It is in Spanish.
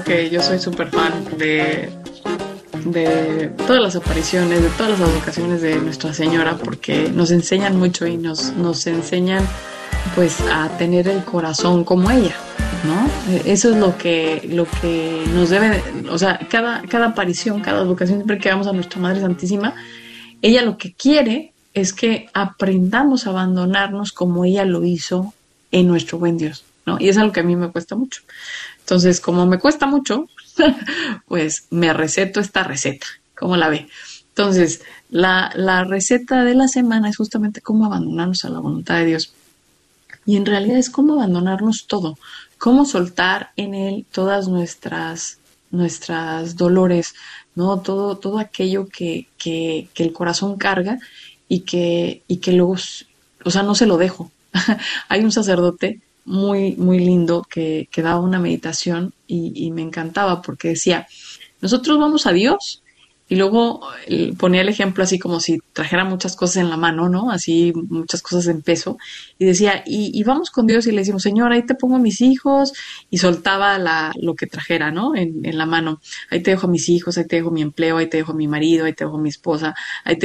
Que yo soy súper fan de todas las apariciones, de todas las advocaciones de Nuestra Señora, porque nos enseñan mucho y nos enseñan pues a tener el corazón como ella, ¿no? Eso es lo que nos debe, o sea, cada aparición, cada advocación, siempre que vamos a Nuestra Madre Santísima, ella lo que quiere es que aprendamos a abandonarnos como ella lo hizo en nuestro buen Dios, ¿no? Y es algo que a mí me cuesta mucho. Entonces, como me cuesta mucho, pues me receto esta receta. ¿Cómo la ve? Entonces, la receta de la semana es justamente cómo abandonarnos a la voluntad de Dios. Y en realidad es cómo abandonarnos todo, cómo soltar en Él todas nuestras dolores, ¿no? Todo aquello que el corazón carga y que luego, o sea, no se lo dejo. Hay un sacerdote muy lindo que daba una meditación y me encantaba porque decía, nosotros vamos a Dios y luego ponía el ejemplo así como si trajera muchas cosas en la mano, ¿no? Así muchas cosas en peso y decía, y vamos con Dios y le decimos, Señor, ahí te pongo a mis hijos y soltaba lo que trajera, ¿no? En la mano, ahí te dejo a mis hijos, ahí te dejo mi empleo, ahí te dejo a mi marido, ahí te dejo a mi esposa, ahí te